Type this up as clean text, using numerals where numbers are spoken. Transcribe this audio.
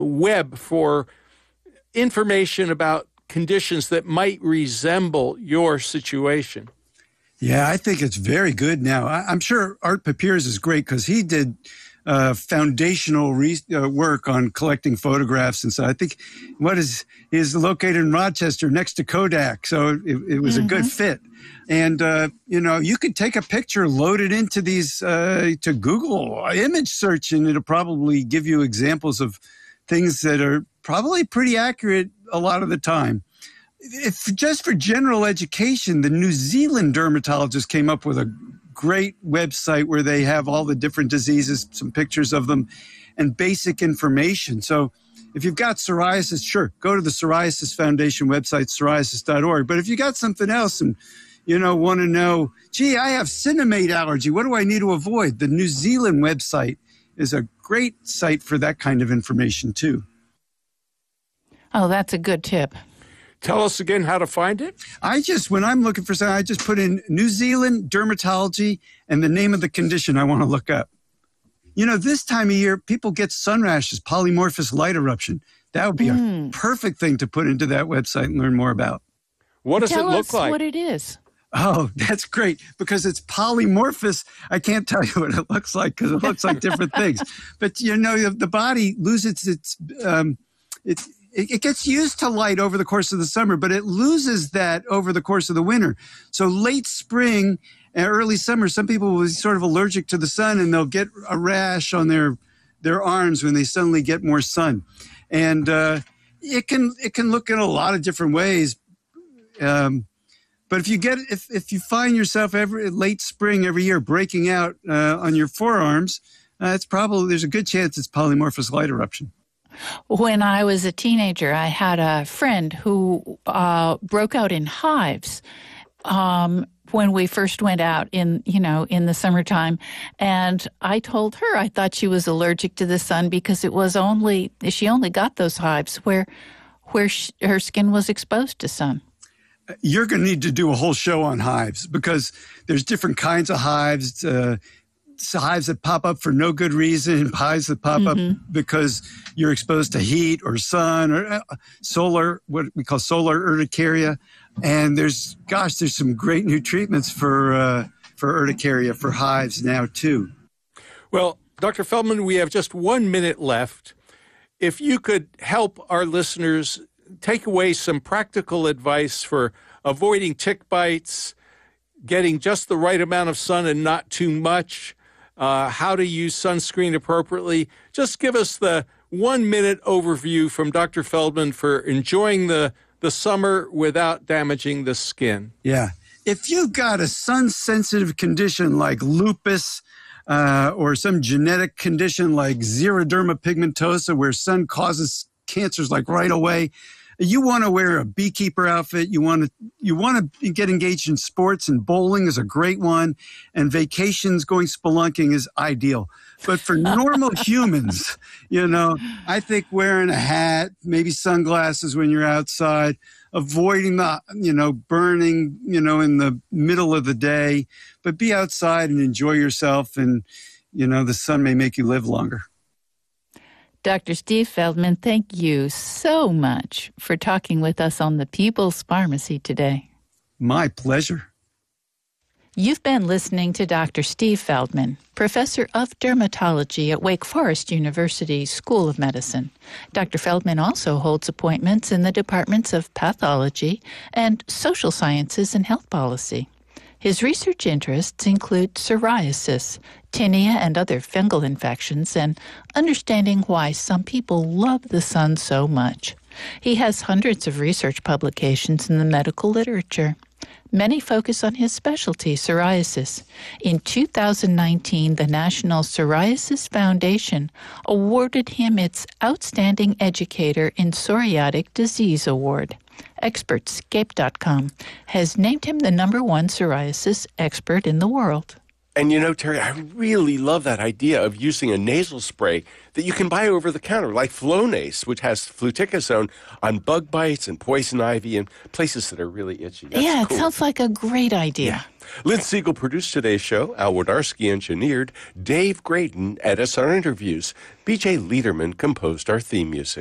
web for information about conditions that might resemble your situation? Yeah, I think it's very good now. I'm sure Art Papiers is great because he did foundational work on collecting photographs. And so I think is located in Rochester next to Kodak. So it was a good fit. And, you could take a picture, load it into these to Google image search, and it'll probably give you examples of things that are probably pretty accurate a lot of the time. If just for general education, the New Zealand dermatologists came up with a great website where they have all the different diseases, some pictures of them, and basic information. So if you've got psoriasis, sure, go to the Psoriasis Foundation website, psoriasis.org. But if you got something else and, want to know, gee, I have cinnamate allergy, what do I need to avoid? The New Zealand website is a great site for that kind of information, too. Oh, that's a good tip. Tell us again how to find it. When I'm looking for something, I just put in New Zealand dermatology and the name of the condition I want to look up. This time of year, people get sun rashes, polymorphous light eruption. That would be a perfect thing to put into that website and learn more about. What does it look like? Tell us what it is. Oh, that's great. Because it's polymorphous, I can't tell you what it looks like because it looks like different things. But, the body loses it gets used to light over the course of the summer, but it loses that over the course of the winter. So late spring and early summer, some people will be sort of allergic to the sun and they'll get a rash on their arms when they suddenly get more sun. And it can look in a lot of different ways. But if you find yourself every late spring every year breaking out on your forearms, there's a good chance it's polymorphous light eruption. When I was a teenager, I had a friend who broke out in hives when we first went out in the summertime. And I told her I thought she was allergic to the sun because she only got those hives where her skin was exposed to sun. You're going to need to do a whole show on hives because there's different kinds of hives. Hives that pop up for no good reason, hives that pop up because you're exposed to heat or sun or what we call solar urticaria. And there's some great new treatments for urticaria for hives now too. Well, Dr. Feldman, we have just 1 minute left. If you could help our listeners take away some practical advice for avoiding tick bites, getting just the right amount of sun and not too much, how to use sunscreen appropriately. Just give us the 1 minute overview from Dr. Feldman for enjoying the summer without damaging the skin. Yeah. If you've got a sun-sensitive condition like lupus or some genetic condition like xeroderma pigmentosa where sun causes cancers like right away, you want to wear a beekeeper outfit. You want to get engaged in sports, and bowling is a great one. And vacations, going spelunking is ideal. But for normal humans, I think wearing a hat, maybe sunglasses when you're outside, avoiding the, burning, in the middle of the day, but be outside and enjoy yourself. And, the sun may make you live longer. Dr. Steve Feldman, thank you so much for talking with us on the People's Pharmacy today. My pleasure. You've been listening to Dr. Steve Feldman, professor of dermatology at Wake Forest University School of Medicine. Dr. Feldman also holds appointments in the departments of pathology and social sciences and health policy. His research interests include psoriasis, tinea, and other fungal infections, and understanding why some people love the sun so much. He has hundreds of research publications in the medical literature. Many focus on his specialty, psoriasis. In 2019, the National Psoriasis Foundation awarded him its Outstanding Educator in Psoriatic Disease Award. Expertscape.com has named him the #1 psoriasis expert in the world. And Terry, I really love that idea of using a nasal spray that you can buy over the counter, like Flonase, which has fluticasone on bug bites and poison ivy and places that are really itchy. That's yeah, cool. It sounds like a great idea. Lynn Siegel produced today's show. Al Wodarski engineered. Dave Graydon edits our interviews. BJ Liederman composed our theme music.